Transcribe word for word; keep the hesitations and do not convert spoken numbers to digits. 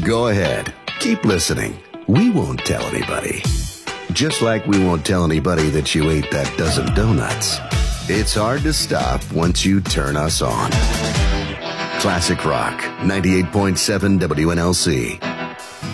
Go ahead. Keep listening. We won't tell anybody. Just like we won't tell anybody that you ate that dozen donuts. It's hard to stop once you turn us on. Classic Rock, ninety-eight point seven W N L C.